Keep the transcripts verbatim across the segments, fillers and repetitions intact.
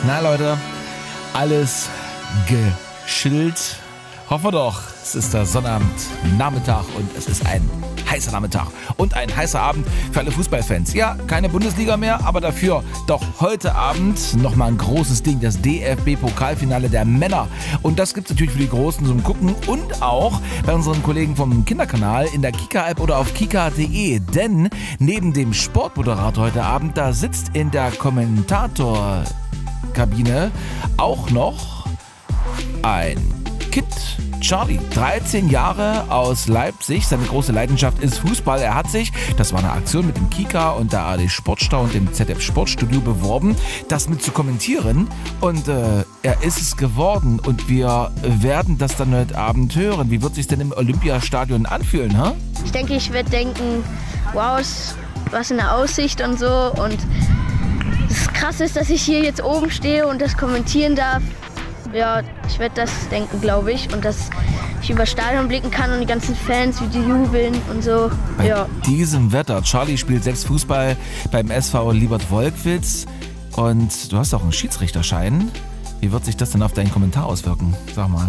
Na Leute, alles geschillt? Hoffen wir doch. Es ist der Sonnabendnachmittag und es ist ein heißer Nachmittag und ein heißer Abend für alle Fußballfans. Ja, keine Bundesliga mehr, aber dafür doch heute Abend nochmal ein großes Ding, das D F B-Pokalfinale der Männer. Und das gibt es natürlich für die Großen zum Gucken und auch bei unseren Kollegen vom Kinderkanal in der Kika-App oder auf kika punkt de. Denn neben dem Sportmoderator heute Abend, da sitzt in der Kommentatorkabine auch noch ein Kind. Charlie, dreizehn Jahre aus Leipzig. Seine große Leidenschaft ist Fußball. Er hat sich, das war eine Aktion mit dem Kika und der A R D Sportstau und dem Z D F Sportstudio beworben, das mit zu kommentieren. Und äh, er ist es geworden. Und wir werden das dann heute Abend hören. Wie wird es sich denn im Olympiastadion anfühlen, ha? Ich denke, ich werde denken, wow, was eine Aussicht und so. Und das Krasse ist, dass ich hier jetzt oben stehe und das kommentieren darf. Ja, ich werde das denken, glaube ich. Und dass ich über Stadion blicken kann und die ganzen Fans, wie die jubeln und so. Bei ja. diesem Wetter. Charlie spielt selbst Fußball beim S V Liebert-Wolkwitz. Und du hast auch einen Schiedsrichterschein. Wie wird sich das denn auf deinen Kommentar auswirken? Sag mal.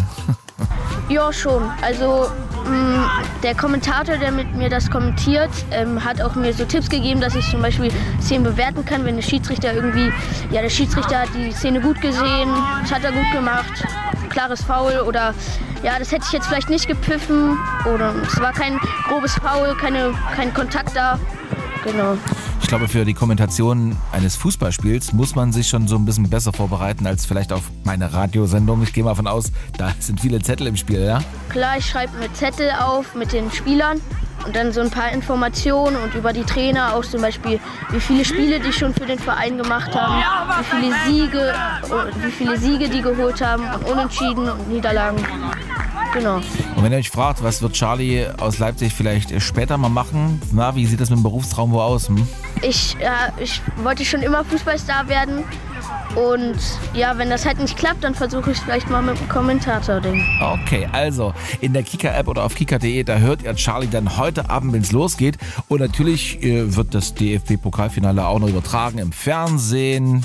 Ja, schon. Also mh, der Kommentator, der mit mir das kommentiert, ähm, hat auch mir so Tipps gegeben, dass ich zum Beispiel Szenen bewerten kann, wenn der Schiedsrichter irgendwie, ja, der Schiedsrichter hat die Szene gut gesehen, das hat er gut gemacht, klares Foul oder ja, das hätte ich jetzt vielleicht nicht gepfiffen oder es war kein grobes Foul, keine, kein Kontakt da. Genau. Ich glaube, für die Kommentation eines Fußballspiels muss man sich schon so ein bisschen besser vorbereiten als vielleicht auf meine Radiosendung. Ich gehe mal davon aus, da sind viele Zettel im Spiel, ja? Klar, ich schreibe mir Zettel auf mit den Spielern und dann so ein paar Informationen und über die Trainer auch zum Beispiel, wie viele Spiele die schon für den Verein gemacht haben, wie viele Siege, wie viele Siege die geholt haben und Unentschieden und Niederlagen. Genau. Und wenn ihr euch fragt, was wird Charlie aus Leipzig vielleicht später mal machen, na, wie sieht das mit dem Berufstraum wohl aus? Hm? Ich, ja, ich wollte schon immer Fußballstar werden und ja, wenn das halt nicht klappt, dann versuche ich es vielleicht mal mit dem Kommentator-Ding. Okay, also in der Kika-App oder auf kika punkt de, da hört ihr Charlie dann heute Abend, wenn es losgeht. Und natürlich äh, wird das D F B-Pokalfinale auch noch übertragen im Fernsehen.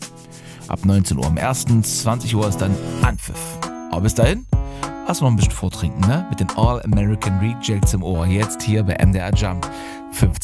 Ab neunzehn Uhr am ersten, zwanzig Uhr ist dann Anpfiff. Aber bis dahin, lass noch ein bisschen vortrinken, ne? Mit den All-American Rejects im Ohr. Jetzt hier bei M D R Jump. fünfzehn